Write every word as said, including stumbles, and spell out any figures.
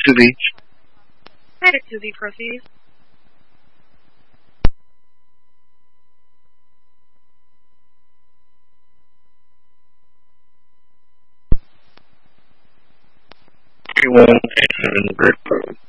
Susie. Hi, to Susie, proceed. Three one eight seven Brick Road.